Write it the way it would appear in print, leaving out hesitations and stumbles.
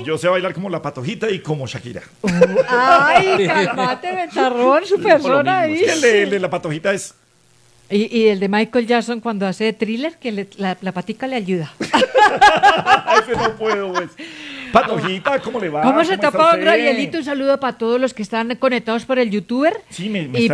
yo sé bailar como la Patojita y como Shakira. Ay, calmate, Ventarrón, su persona ahí. Es que el de la Patojita es... Y el de Michael Jackson cuando hace Thriller, que la patica le ayuda. Ese no puedo, pues. Patojita, ¿cómo le va? ¿Cómo se está tocó, usted? Gabrielito? Un saludo para todos los que están conectados por el YouTuber. Sí, me y